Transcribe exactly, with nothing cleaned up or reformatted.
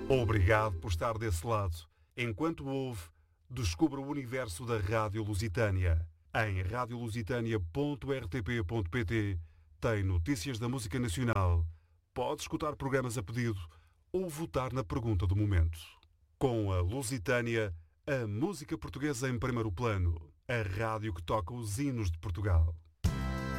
Obrigado por estar desse lado. Enquanto ouve, descubra o universo da Rádio Lusitânia. Em radio lusitânia ponto r t p ponto p t tem notícias da música nacional. Pode escutar programas a pedido ou votar na pergunta do momento. Com a Lusitânia, a música portuguesa em primeiro plano. A rádio que toca os hinos de Portugal.